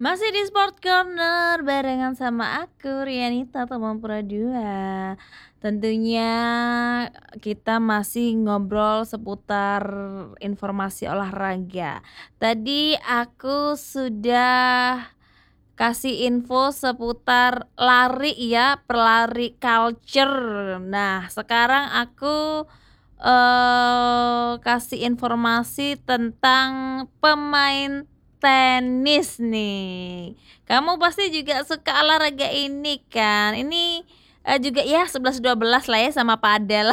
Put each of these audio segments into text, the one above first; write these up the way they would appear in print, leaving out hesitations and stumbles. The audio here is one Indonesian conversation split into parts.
Masih di Sport Corner barengan sama aku Rianita teman Pro 2. Tentunya kita masih ngobrol seputar informasi olahraga. Tadi aku sudah kasih info seputar lari ya, pelari culture. Nah, sekarang aku kasih informasi tentang pemain tenis nih. Kamu pasti juga suka olahraga ini kan? Ini, juga ya 11-12 lah ya sama padel.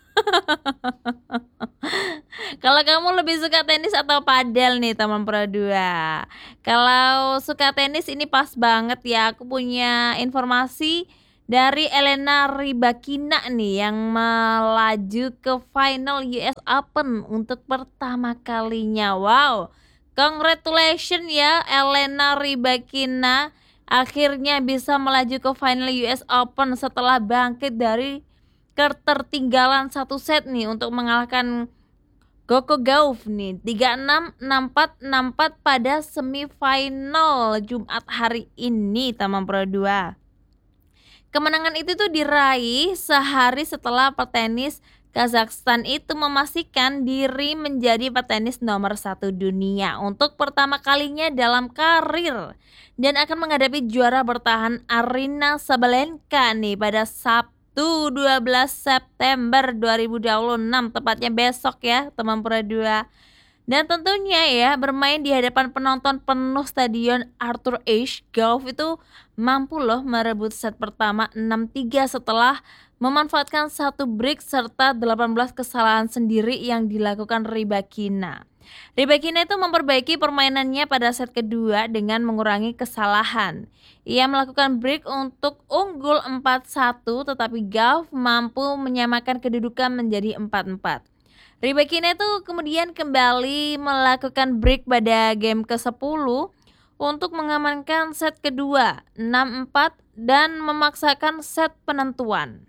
Kalau kamu lebih suka tenis atau padel nih teman Pro 2? Kalau suka tenis ini pas banget ya, aku punya informasi dari Elena Rybakina nih yang melaju ke final US Open untuk pertama kalinya. Wow, congratulations ya Elena Rybakina, akhirnya bisa melaju ke final US Open setelah bangkit dari ketertinggalan satu set nih untuk mengalahkan Coco Gauff nih 3-6, 6-4, 6-4 pada semifinal Jumat hari ini teman Pro 2. Kemenangan itu tuh diraih sehari setelah petenis Kazakhstan itu memastikan diri menjadi petenis nomor 1 dunia untuk pertama kalinya dalam karir dan akan menghadapi juara bertahan Aryna Sabalenka nih pada Sabtu 12 September 2026, tepatnya besok ya teman Pro 2. Dan tentunya ya bermain di hadapan penonton penuh stadion Arthur Ashe, Gauff itu mampu loh merebut set pertama 6-3 setelah memanfaatkan satu break serta 18 kesalahan sendiri yang dilakukan Rybakina. Rybakina itu memperbaiki permainannya pada set kedua dengan mengurangi kesalahan. Ia melakukan break untuk unggul 4-1 tetapi Gauff mampu menyamakan kedudukan menjadi 4-4. Rybakina itu kemudian kembali melakukan break pada game ke-10 untuk mengamankan set kedua 6-4 dan memaksakan set penentuan.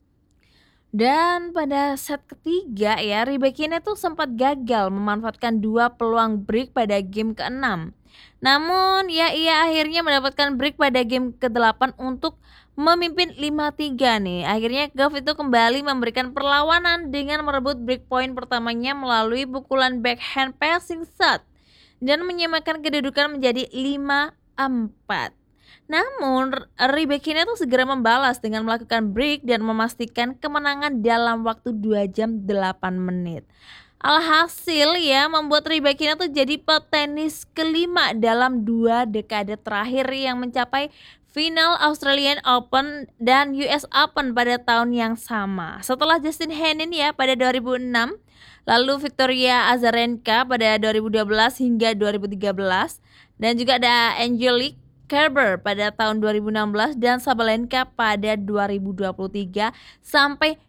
Dan pada set ketiga ya Rybakina itu sempat gagal memanfaatkan dua peluang break pada game ke-6. Namun ya ia akhirnya mendapatkan break pada game ke-8 untuk memimpin 5-3 nih. Akhirnya Gauff itu kembali memberikan perlawanan dengan merebut break point pertamanya melalui pukulan backhand passing shot dan menyamakan kedudukan menjadi 5-4. Namun Rybakina tuh segera membalas dengan melakukan break dan memastikan kemenangan dalam waktu 2 jam 8 menit. Alhasil ya membuat Rybakina tuh jadi petenis kelima dalam 2 dekade terakhir yang mencapai final Australian Open dan US Open pada tahun yang sama. Setelah Justin Henin ya pada 2006, lalu Victoria Azarenka pada 2012 hingga 2013, dan juga ada Angelique Kerber pada tahun 2016 dan Sabalenka pada 2023 sampai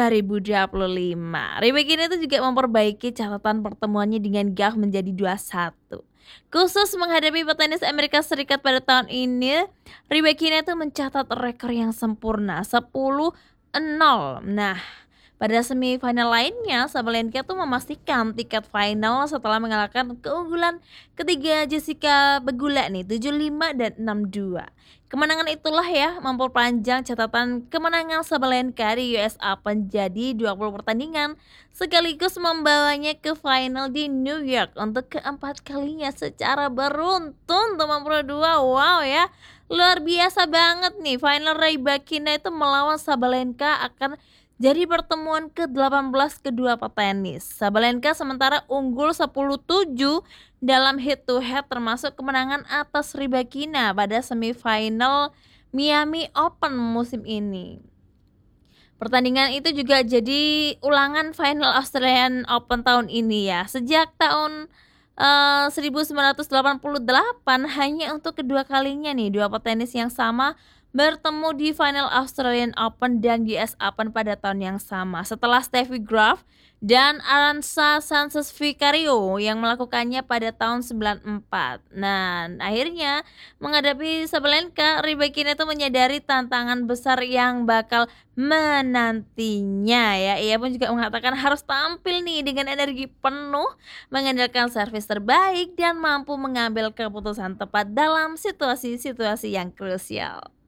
2025. Rybakina itu juga memperbaiki catatan pertemuannya dengan Gauff menjadi 2-1. Khusus menghadapi petenis Amerika Serikat pada tahun ini, Rybakina itu mencatat rekor yang sempurna 10-0. Nah, pada semifinal lainnya, Sabalenka tuh memastikan tiket final setelah mengalahkan keunggulan ketiga Jessica Pegula nih 7-5 dan 6-2. Kemenangan itulah ya memperpanjang catatan kemenangan Sabalenka di US Open jadi 20 pertandingan sekaligus membawanya ke final di New York untuk keempat kalinya secara beruntun teman Pro 2. Wow ya, luar biasa banget nih, final Rybakina itu melawan Sabalenka akan jadi pertemuan ke-18 kedua petenis. Sabalenka sementara unggul 10-7 dalam head to head termasuk kemenangan atas Rybakina pada semifinal Miami Open musim ini. Pertandingan itu juga jadi ulangan final Australian Open tahun ini ya. Sejak tahun 1988 hanya untuk kedua kalinya nih dua petenis yang sama bertemu di final Australian Open dan US Open pada tahun yang sama setelah Steffi Graf dan Arantxa Sanchez Vicario yang melakukannya pada tahun 94. Nah, akhirnya menghadapi Sabalenka, Rybakina itu menyadari tantangan besar yang bakal menantinya ya. Ia pun juga mengatakan harus tampil nih dengan energi penuh, mengandalkan servis terbaik dan mampu mengambil keputusan tepat dalam situasi-situasi yang krusial.